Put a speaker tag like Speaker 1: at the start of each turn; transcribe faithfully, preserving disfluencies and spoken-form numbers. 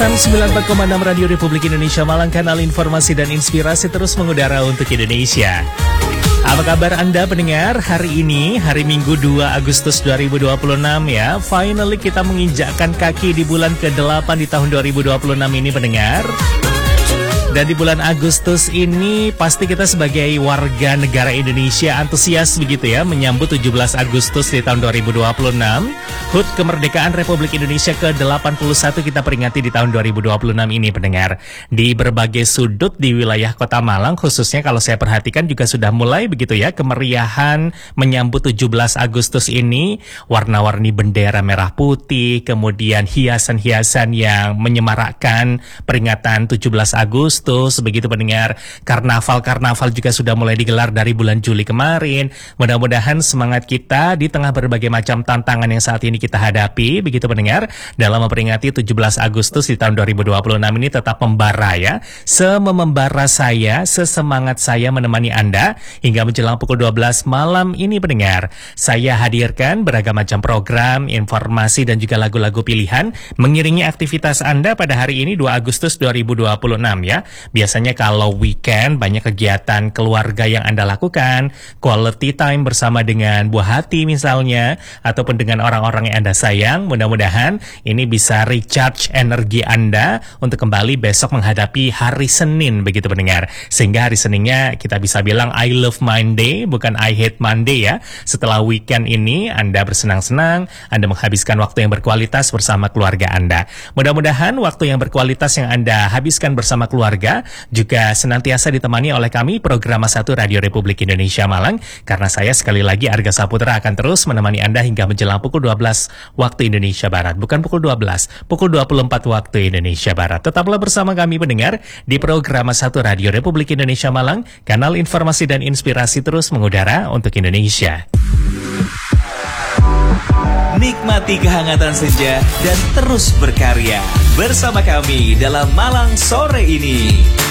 Speaker 1: sembilan puluh empat koma enam Radio Republik Indonesia Malang, kanal informasi dan inspirasi terus mengudara untuk Indonesia. Apa kabar Anda pendengar? Hari ini, hari Minggu dua Agustus dua ribu dua puluh enam ya. Finally kita menginjakkan kaki di bulan kedelapan di tahun dua ribu dua puluh enam ini pendengar. Dan di bulan Agustus ini pasti kita sebagai warga negara Indonesia antusias begitu ya menyambut tujuh belas Agustus di tahun dua ribu dua puluh enam. H U T Kemerdekaan Republik Indonesia ke delapan puluh satu kita peringati di tahun dua ribu dua puluh enam ini pendengar. Di berbagai sudut di wilayah Kota Malang khususnya kalau saya perhatikan juga sudah mulai begitu ya kemeriahan menyambut tujuh belas Agustus ini. Warna-warni bendera merah putih, kemudian hiasan-hiasan yang menyemarakkan peringatan tujuh belas Agustus. Begitu pendengar, karnaval-karnaval juga sudah mulai digelar dari bulan Juli kemarin. Mudah-mudahan semangat kita di tengah berbagai macam tantangan yang saat ini kita hadapi, begitu pendengar, dalam memperingati tujuh belas Agustus di tahun dua ribu dua puluh enam ini tetap membara ya. Sememembara saya, sesemangat saya menemani Anda hingga menjelang pukul dua belas malam ini pendengar. Saya hadirkan beragam macam program, informasi dan juga lagu-lagu pilihan mengiringi aktivitas Anda pada hari ini dua Agustus dua ribu dua puluh enam ya. Biasanya kalau weekend banyak kegiatan keluarga yang Anda lakukan, quality time bersama dengan buah hati misalnya, ataupun dengan orang-orang yang Anda sayang. Mudah-mudahan ini bisa recharge energi Anda untuk kembali besok menghadapi hari Senin begitu pendengar. Sehingga hari Seninnya kita bisa bilang I love Monday bukan I hate Monday ya. Setelah weekend ini Anda bersenang-senang, Anda menghabiskan waktu yang berkualitas bersama keluarga Anda. Mudah-mudahan waktu yang berkualitas yang Anda habiskan bersama keluarga juga senantiasa ditemani oleh kami program satu Radio Republik Indonesia Malang, karena saya sekali lagi Arga Saputra akan terus menemani Anda hingga menjelang pukul dua belas waktu Indonesia Barat, bukan pukul dua belas, pukul dua puluh empat waktu Indonesia Barat. Tetaplah bersama kami pendengar di program satu Radio Republik Indonesia Malang, kanal informasi dan inspirasi terus mengudara untuk Indonesia.
Speaker 2: Nikmati kehangatan senja dan terus berkarya bersama kami dalam Malang sore ini.